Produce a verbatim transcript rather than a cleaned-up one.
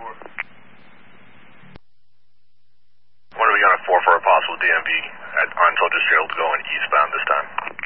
What are we on a four for a possible D M V at, on Soldier Field going eastbound this time?